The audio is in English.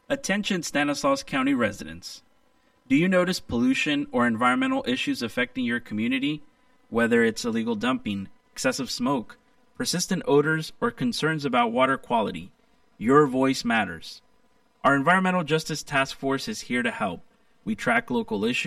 Attention Stanislaus County residents. Do you notice pollution or environmental issues affecting your community? Whether it's illegal dumping, excessive smoke, persistent odors, or concerns about water quality, your voice matters. Our Environmental Justice Task Force is here to help. We track local issues,